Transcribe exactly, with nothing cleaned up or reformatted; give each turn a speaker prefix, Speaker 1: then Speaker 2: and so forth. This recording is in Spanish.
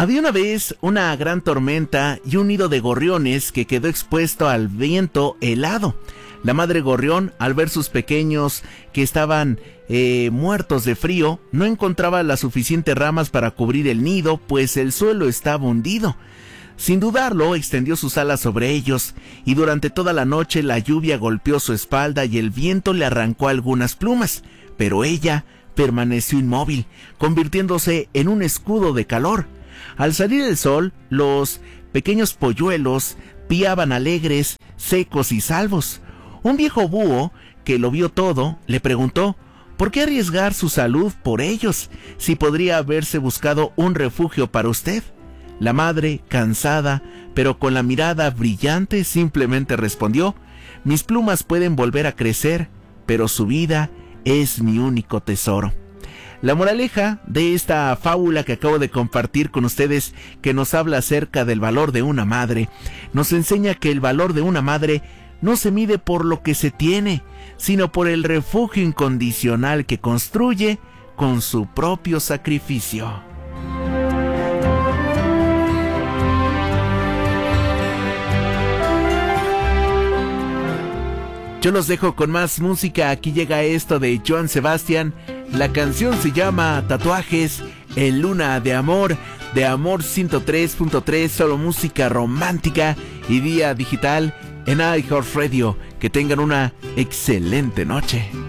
Speaker 1: Había una vez una gran tormenta y un nido de gorriones que quedó expuesto al viento helado. La madre gorrión, al ver sus pequeños que estaban eh, muertos de frío, no encontraba las suficientes ramas para cubrir el nido, pues el suelo estaba hundido. Sin dudarlo, extendió sus alas sobre ellos, y durante toda la noche la lluvia golpeó su espalda y el viento le arrancó algunas plumas, pero ella permaneció inmóvil, convirtiéndose en un escudo de calor. Al salir el sol, los pequeños polluelos piaban alegres, secos y salvos. Un viejo búho, que lo vio todo, le preguntó: ¿por qué arriesgar su salud por ellos, si podría haberse buscado un refugio para usted? La madre, cansada, pero con la mirada brillante, simplemente respondió: mis plumas pueden volver a crecer, pero su vida es mi único tesoro. La moraleja de esta fábula que acabo de compartir con ustedes, que nos habla acerca del valor de una madre, nos enseña que el valor de una madre no se mide por lo que se tiene, sino por el refugio incondicional que construye con su propio sacrificio. Yo los dejo con más música. Aquí llega esto de Joan Sebastián. La canción se llama Tatuajes en Luna de Amor, de Amor ciento tres punto tres, solo música romántica y vía digital en iHeartRadio. Que tengan una excelente noche.